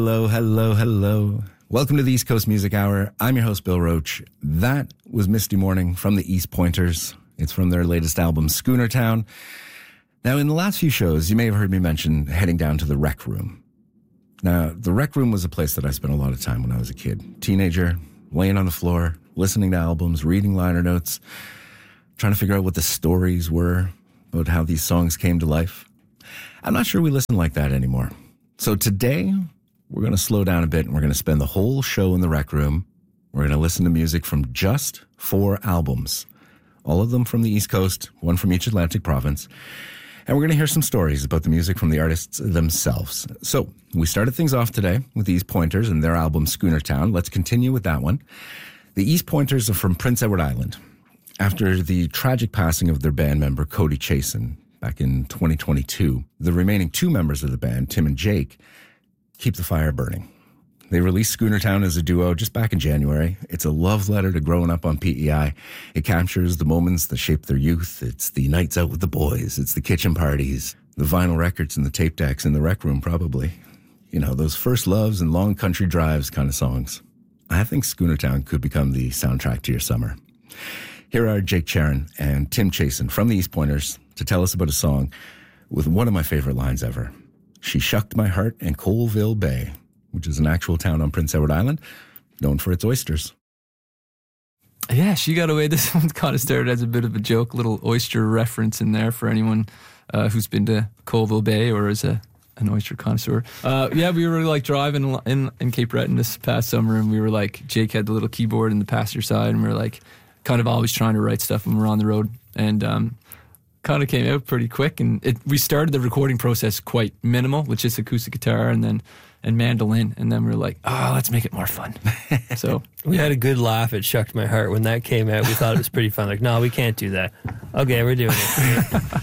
Hello, hello, hello. Welcome to the East Coast Music Hour. I'm your host, Bill Roach. That was Misty Morning from the East Pointers. It's from their latest album, Schooner Town. Now, in the last few shows, you may have heard me mention heading down to the Rec Room. Now, the Rec Room was a place that I spent a lot of time when I was a kid. Teenager, laying on the floor, listening to albums, reading liner notes, trying to figure out what the stories were about how these songs came to life. I'm not sure we listen like that anymore. So today, we're going to slow down a bit and we're going to spend the whole show in the Rec Room. We're going to listen to music from just 4 albums. All of them from the East Coast, one from each Atlantic province. And we're going to hear some stories about the music from the artists themselves. So we started things off today with the East Pointers and their album Schooner Town. Let's continue with that one. The East Pointers are from Prince Edward Island. After the tragic passing of their band member Cody Chasen back in 2022, the remaining 2 members of the band, Tim and Jake, keep the fire burning. They released Schooner Town as a duo just back in January. It's a love letter to growing up on PEI. It captures the moments that shaped their youth. It's the nights out with the boys. It's the kitchen parties, the vinyl records and the tape decks in the Rec Room, probably. You know, those first loves and long country drives kind of songs. I think Schooner Town could become the soundtrack to your summer. Here are Jake Charon and Tim Chasen from the East Pointers to tell us about a song with one of my favorite lines ever. She shucked my heart in Colville Bay, which is an actual town on Prince Edward Island, known for its oysters. Yeah, she got away. This one kind of started as a bit of a joke, little oyster reference in there for anyone who's been to Colville Bay or is an oyster connoisseur. Yeah, we were like driving in Cape Breton this past summer, and we were like, Jake had the little keyboard in the passenger side, and we were like kind of always trying to write stuff when we're on the road. And kind of came out pretty quick, and we started the recording process quite minimal with just acoustic guitar and mandolin, and then we were like, let's make it more fun. So we had a good laugh at Shucked My Heart when that came out. We thought it was pretty fun. Like, no, we can't do that. Okay, we're doing it.